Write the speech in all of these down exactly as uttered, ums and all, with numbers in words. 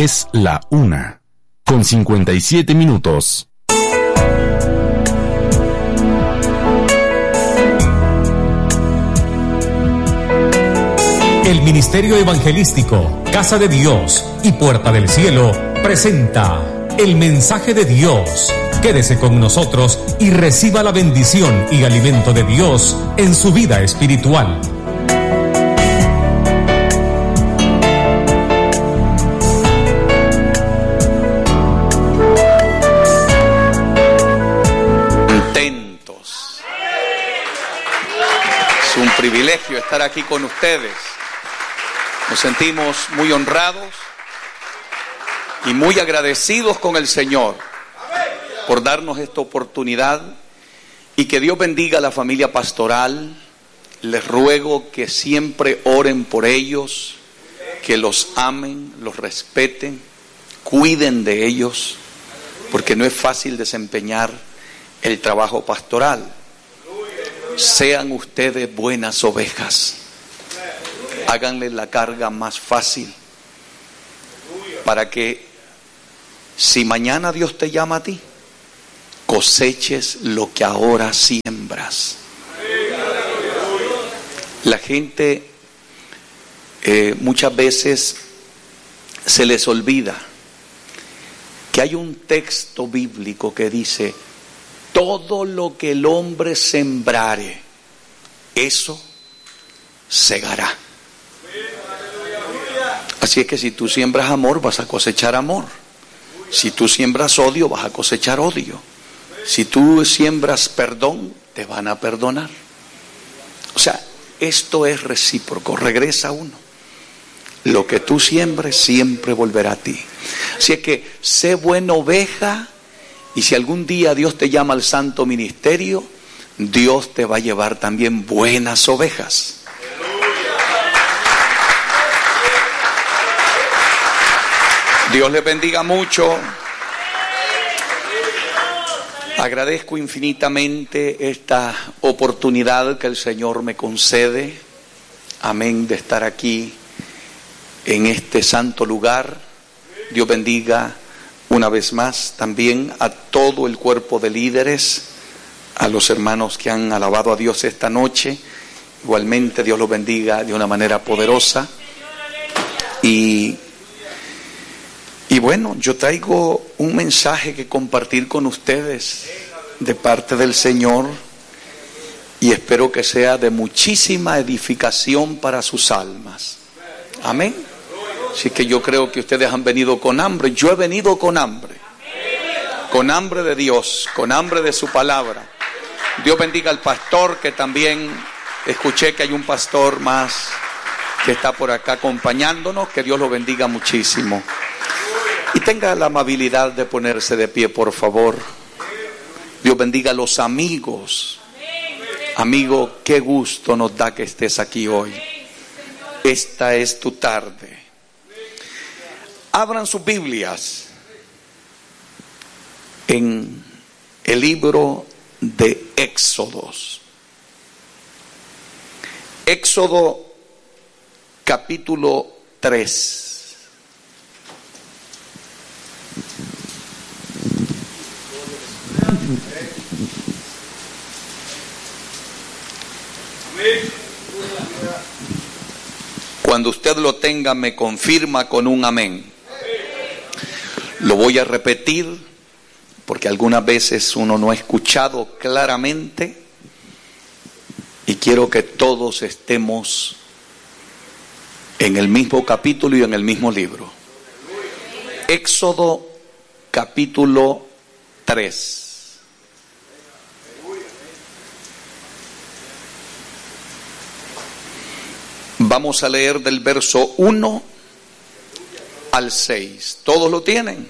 Es la una, con cincuenta y siete minutos. El Ministerio Evangelístico, Casa de Dios y Puerta del Cielo presenta el mensaje de Dios. Quédese con nosotros y reciba la bendición y alimento de Dios en su vida espiritual. Contentos. Es un privilegio estar aquí con ustedes. Nos sentimos muy honrados y muy agradecidos con el Señor por darnos esta oportunidad, y que Dios bendiga a la familia pastoral. Les ruego que siempre oren por ellos, que los amen, los respeten, cuiden de ellos, porque no es fácil desempeñar el trabajo pastoral. Sean ustedes buenas ovejas. Háganle la carga más fácil, para que si mañana Dios te llama a ti, coseches lo que ahora siembras. La gente eh, muchas veces se les olvida que hay un texto bíblico que dice: todo lo que el hombre sembrare, eso segará. Así es que si tú siembras amor, vas a cosechar amor. Si tú siembras odio, vas a cosechar odio. Si tú siembras perdón, te van a perdonar. O sea, esto es recíproco, regresa uno. Lo que tú siembres siempre volverá a ti. Así es que sé buena oveja, y si algún día Dios te llama al santo ministerio, Dios te va a llevar también buenas ovejas. Dios les bendiga mucho. Agradezco infinitamente esta oportunidad que el Señor me concede. Amén, de estar aquí en este santo lugar. Dios bendiga una vez más también a todo el cuerpo de líderes, a los hermanos que han alabado a Dios esta noche. Igualmente Dios los bendiga de una manera poderosa. Y Y bueno, yo traigo un mensaje que compartir con ustedes de parte del Señor, y espero que sea de muchísima edificación para sus almas. Amén. Así que yo creo que ustedes han venido con hambre. Yo he venido con hambre. Con hambre de Dios, con hambre de su palabra. Dios bendiga al pastor, que también escuché que hay un pastor más que está por acá acompañándonos. Que Dios lo bendiga muchísimo. Y tenga la amabilidad de ponerse de pie, por favor. Dios bendiga a los amigos. Amigo, qué gusto nos da que estés aquí hoy. Esta es tu tarde. Abran sus Biblias en el libro de Éxodos. Éxodo capítulo tres. Cuando usted lo tenga, me confirma con un amén. Lo voy a repetir porque algunas veces uno no ha escuchado claramente, y quiero que todos estemos en el mismo capítulo y en el mismo libro. Éxodo capítulo tres. Vamos a leer del verso uno al seis. ¿Todos lo tienen?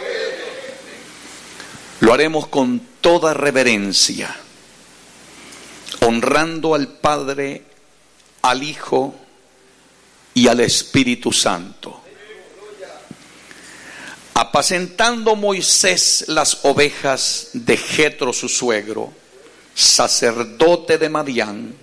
Lo haremos con toda reverencia, honrando al Padre, al Hijo y al Espíritu Santo. Apacentando Moisés las ovejas de Jetro su suegro, sacerdote de Madián,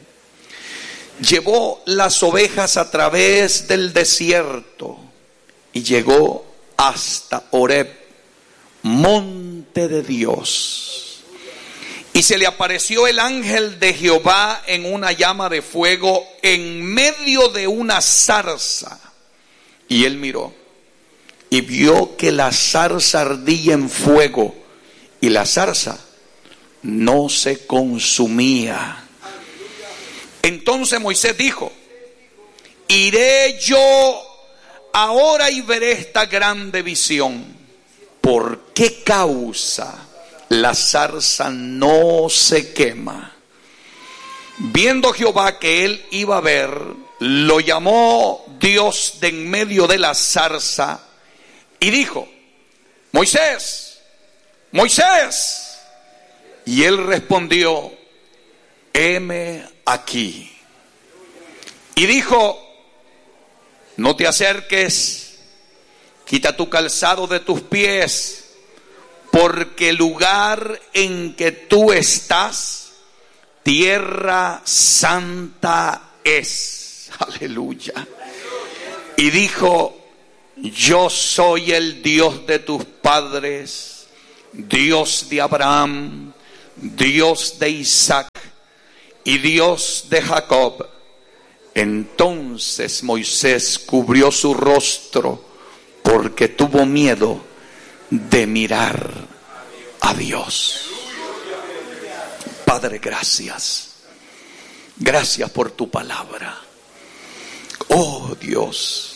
llevó las ovejas a través del desierto y llegó hasta Horeb, monte de Dios. Y se le apareció el ángel de Jehová en una llama de fuego en medio de una zarza. Y él miró y vio que la zarza ardía en fuego y la zarza no se consumía. Entonces Moisés dijo: iré yo ahora y veré esta grande visión. ¿Por qué causa la zarza no se quema? Viendo Jehová que él iba a ver, lo llamó Dios de en medio de la zarza y dijo: Moisés, Moisés. Y él respondió: heme aquí. Y dijo: no te acerques, quita tu calzado de tus pies, porque el lugar en que tú estás, tierra santa es. Aleluya. Y dijo: yo soy el Dios de tus padres, Dios de Abraham, Dios de Isaac y Dios de Jacob. Entonces Moisés cubrió su rostro porque tuvo miedo de mirar a Dios. Padre, gracias. Gracias por tu palabra. Oh Dios,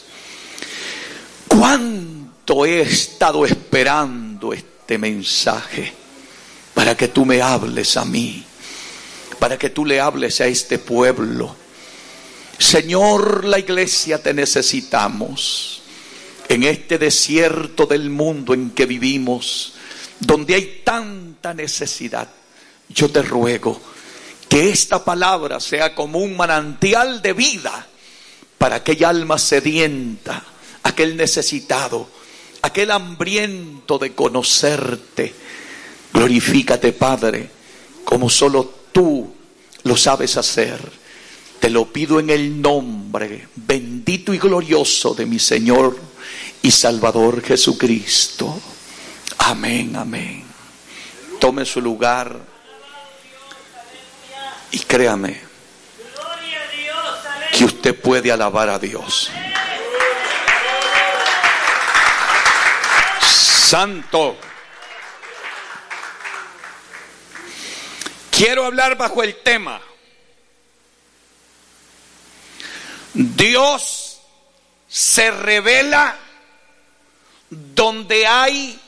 cuánto he estado esperando este mensaje para que tú me hables a mí, para que tú le hables a este pueblo. Señor, la iglesia te necesitamos en este desierto del mundo en que vivimos, donde hay tanta necesidad. Yo te ruego que esta palabra sea como un manantial de vida para aquella alma sedienta, aquel necesitado, aquel hambriento de conocerte. Glorifícate, Padre, como solo tú lo sabes hacer. Te lo pido en el nombre bendito y glorioso de mi Señor y Salvador Jesucristo. Amén, amén. Tome su lugar y créame que usted puede alabar a Dios. Santo. Quiero hablar bajo el tema: Dios se revela donde hay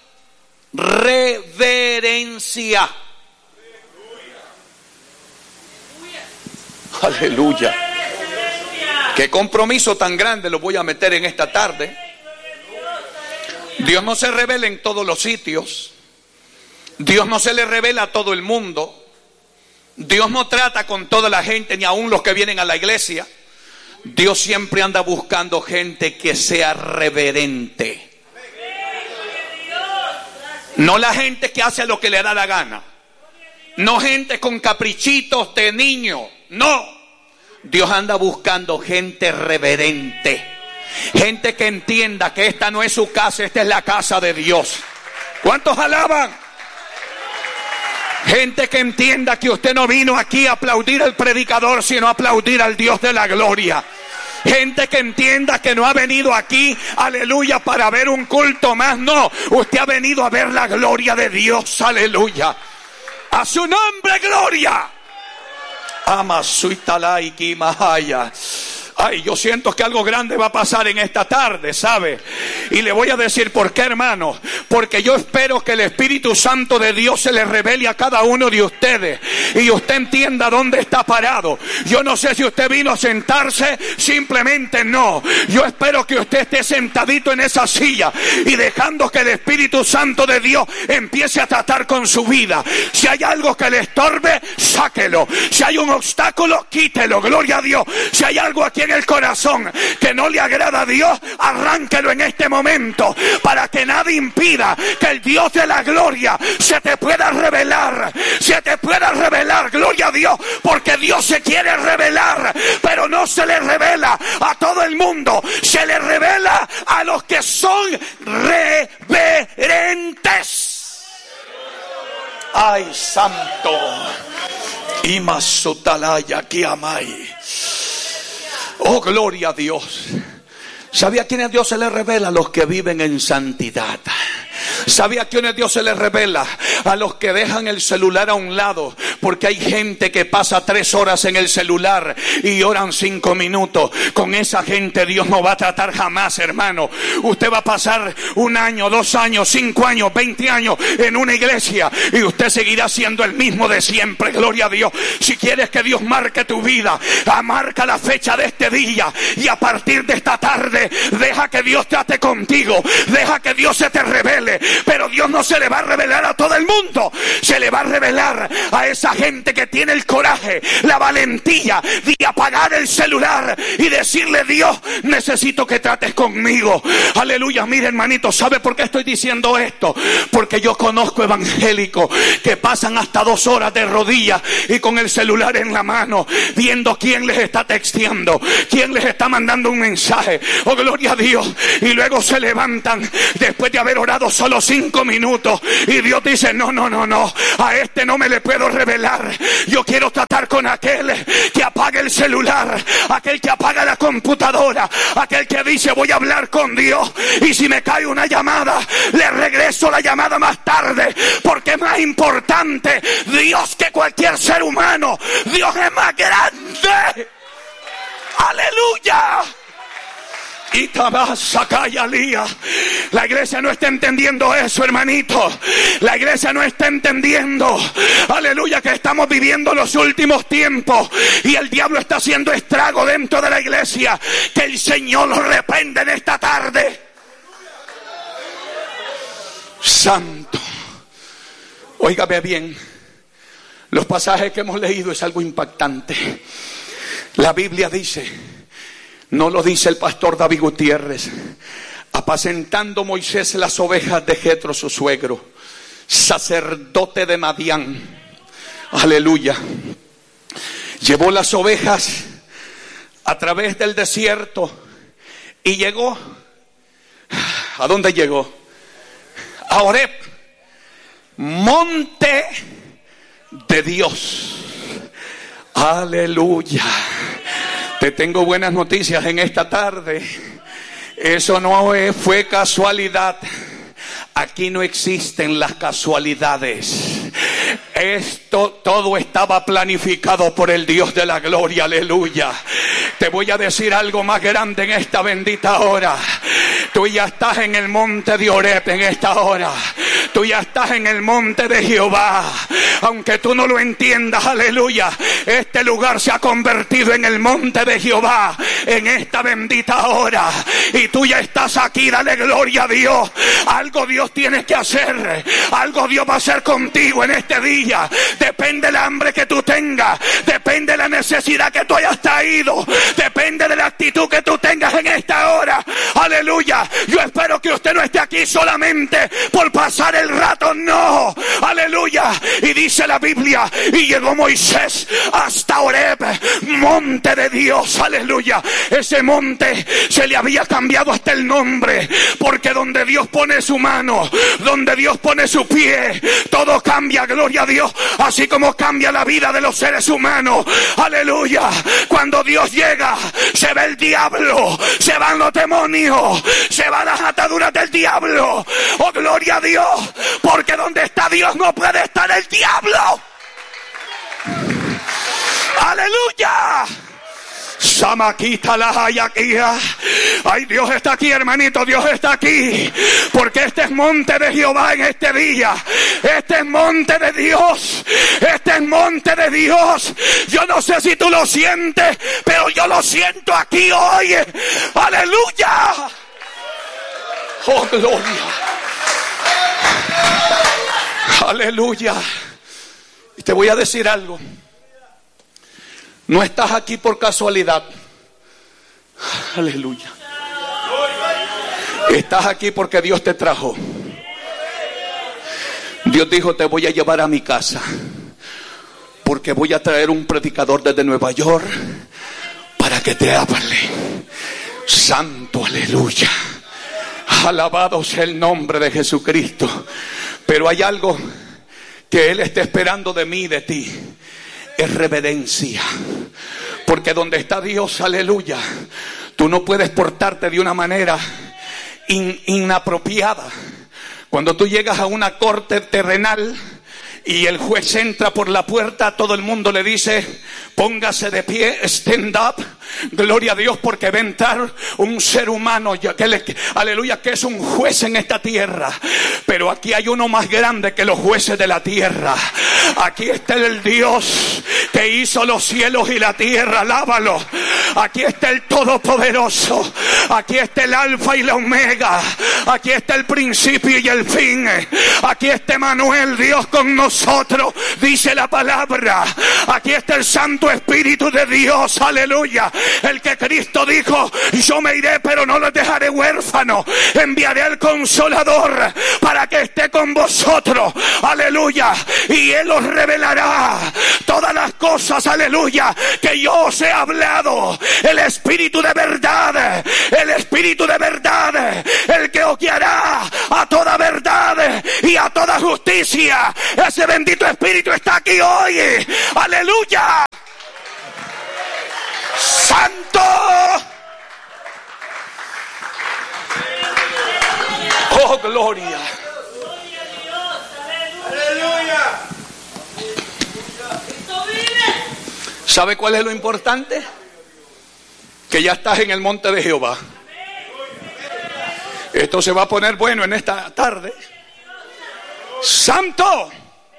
reverencia. Aleluya. Qué compromiso tan grande lo voy a meter en esta tarde. Dios no se revela en todos los sitios. Dios no se le revela a todo el mundo. Dios no trata con toda la gente, ni aun los que vienen a la iglesia. Dios siempre anda buscando gente que sea reverente. No la gente que hace lo que le da la gana. No gente con caprichitos de niño. No. Dios anda buscando gente reverente. Gente que entienda que esta no es su casa, esta es la casa de Dios. ¿Cuántos alaban? Gente que entienda que usted no vino aquí a aplaudir al predicador, sino a aplaudir al Dios de la gloria. Gente que entienda que no ha venido aquí, aleluya, para ver un culto más. No, usted ha venido a ver la gloria de Dios, aleluya. A su nombre, gloria. Amasuitalai Kimahaya. Ay, yo siento que algo grande va a pasar en esta tarde, ¿sabe? Y le voy a decir por qué, hermano. Porque yo espero que el Espíritu Santo de Dios se le revele a cada uno de ustedes y usted entienda dónde está parado. Yo no sé si usted vino a sentarse, simplemente no. Yo espero que usted esté sentadito en esa silla y dejando que el Espíritu Santo de Dios empiece a tratar con su vida. Si hay algo que le estorbe, sáquelo. Si hay un obstáculo, quítelo. Gloria a Dios. Si hay algo aquí en en el corazón que no le agrada a Dios, arránquelo en este momento, para que nada impida que el Dios de la gloria se te pueda revelar, se te pueda revelar, gloria a Dios, porque Dios se quiere revelar, pero no se le revela a todo el mundo, se le revela a los que son reverentes. Ay, santo. Y Masotalaya que amai. Oh, gloria a Dios. ¿Sabía a quiénes Dios se le revela? A los que viven en santidad. ¿Sabía a quiénes Dios se le revela? A los que dejan el celular a un lado, porque hay gente que pasa tres horas en el celular y oran cinco minutos. Con esa gente Dios no va a tratar jamás, hermano. Usted va a pasar un año, dos años, cinco años, veinte años en una iglesia y usted seguirá siendo el mismo de siempre, gloria a Dios. Si quieres que Dios marque tu vida, marca la fecha de este día y a partir de esta tarde deja que Dios trate contigo, deja que Dios se te revele. Pero Dios no se le va a revelar a todo el mundo, se le va a revelar a esa gente que tiene el coraje, la valentía de apagar el celular y decirle: Dios, necesito que trates conmigo. Aleluya. Mire, hermanito, ¿sabe por qué estoy diciendo esto? Porque yo conozco evangélicos que pasan hasta dos horas de rodillas y con el celular en la mano, viendo quién les está texteando, quién les está mandando un mensaje. Oh, gloria a Dios. Y luego se levantan después de haber orado solo cinco minutos y Dios dice: no, no, no, no, a este no me le puedo revelar. Yo quiero tratar con aquel que apaga el celular, aquel que apaga la computadora, aquel que dice: voy a hablar con Dios y si me cae una llamada le regreso la llamada más tarde, porque es más importante Dios que cualquier ser humano. Dios es más grande. Aleluya. Y la iglesia no está entendiendo eso, hermanito. La iglesia no está entendiendo, aleluya, que estamos viviendo los últimos tiempos y el diablo está haciendo estrago dentro de la iglesia. Que el Señor lo reprenda en esta tarde. Santo. Óigame bien, los pasajes que hemos leído es algo impactante. La Biblia dice, no lo dice el pastor David Gutiérrez: apacentando Moisés las ovejas de Jetro su suegro, sacerdote de Madián, aleluya, llevó las ovejas a través del desierto y llegó, ¿a dónde llegó? A Horeb, monte de Dios. Aleluya. Te tengo buenas noticias en esta tarde. Eso no fue casualidad. Aquí no existen las casualidades. Esto todo estaba planificado por el Dios de la gloria, aleluya. Te voy a decir algo más grande en esta bendita hora. Tú ya estás en el monte de Horeb en esta hora. Tú ya estás en el monte de Jehová. Aunque tú no lo entiendas, aleluya, este lugar se ha convertido en el monte de Jehová en esta bendita hora. Y tú ya estás aquí, dale gloria a Dios. Algo Dios tiene que hacer. Algo Dios va a hacer contigo en este día. Depende del hambre que tú tengas. Depende de la necesidad que tú hayas traído. Depende de la actitud que tú tengas en esta hora. Aleluya. Yo espero que usted no esté aquí solamente por pasar el rato. No. Aleluya. Y dice la Biblia: y llegó Moisés hasta Horeb, monte de Dios. Aleluya. Ese monte se le había cambiado hasta el nombre, porque donde Dios pone su mano, donde Dios pone su pie, todo cambia, gloria a Dios. Así como cambia la vida de los seres humanos. Aleluya. Cuando Dios llega, se ve el diablo, se van los demonios, se van las ataduras del diablo. Oh, gloria a Dios, porque donde está Dios no puede estar el diablo. Aleluya. Samaquita la hayaquía. Ay, Dios está aquí, hermanito, Dios está aquí. Porque este es monte de Jehová en este día. Este es monte de Dios. Este es monte de Dios. Yo no sé si tú lo sientes, pero yo lo siento aquí hoy. Aleluya. Oh, gloria. Aleluya. Y te voy a decir algo. No estás aquí por casualidad. Aleluya. Estás aquí porque Dios te trajo. Dios dijo, te voy a llevar a mi casa, porque voy a traer un predicador desde Nueva York para que te hable. Santo, aleluya. Alabado sea el nombre de Jesucristo. Pero hay algo que Él está esperando de mí y de ti. Es reverencia. Porque donde está Dios, aleluya, tú no puedes portarte de una manera in, inapropiada. Cuando tú llegas a una corte terrenal y el juez entra por la puerta, todo el mundo le dice, póngase de pie, stand up. Gloria a Dios, porque va a entrar un ser humano, que le, aleluya, que es un juez en esta tierra. Pero aquí hay uno más grande que los jueces de la tierra. Aquí está el Dios que hizo los cielos y la tierra, alábalo. Aquí está el Todopoderoso. Aquí está el Alfa y la Omega. Aquí está el principio y el fin. Aquí está Emmanuel, Dios con nosotros, dice la palabra. Aquí está el Santo Espíritu de Dios, aleluya. El que Cristo dijo, yo me iré pero no los dejaré huérfanos, enviaré al Consolador para que esté con vosotros, aleluya, y Él os revelará todas las cosas, aleluya, que yo os he hablado. El Espíritu de verdad, el Espíritu de verdad, el que os guiará a toda verdad y a toda justicia. Ese bendito Espíritu está aquí hoy, aleluya. Santo. Oh, gloria. Aleluya. ¿Sabe cuál es lo importante? Que ya estás en el monte de Jehová. Esto se va a poner bueno en esta tarde. Santo.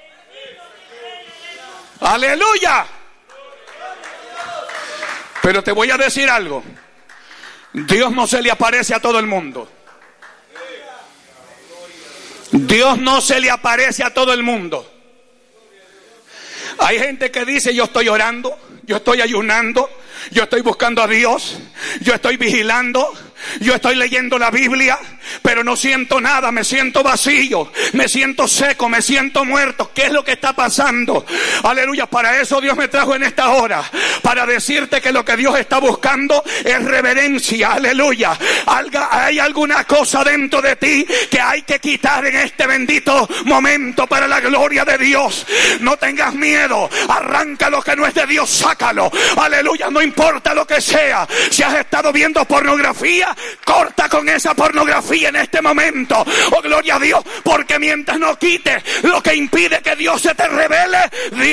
Aleluya. Pero te voy a decir algo. Dios no se le aparece a todo el mundo. Dios no se le aparece a todo el mundo. Hay gente que dice, yo estoy orando, yo estoy ayunando, yo estoy buscando a Dios, yo estoy vigilando, yo estoy leyendo la Biblia, pero no siento nada, me siento vacío, me siento seco, me siento muerto. ¿Qué es lo que está pasando? Aleluya, para eso Dios me trajo en esta hora, para decirte que lo que Dios está buscando es reverencia, aleluya. Hay alguna cosa dentro de ti que hay que quitar en este bendito momento para la gloria de Dios. No tengas miedo, arranca lo que no es de Dios, sácalo, aleluya, no importa lo que sea. Si has estado viendo pornografía, corta con esa pornografía en este momento. Oh, gloria a Dios, porque mientras no quites lo que impide que Dios se te revele, Dios